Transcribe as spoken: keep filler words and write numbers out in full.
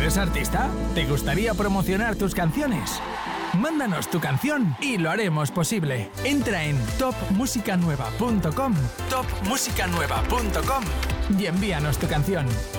¿Eres artista? ¿Te gustaría promocionar tus canciones? Mándanos tu canción y lo haremos posible. Entra en top musica nueva punto com, top musica nueva punto com y envíanos tu canción.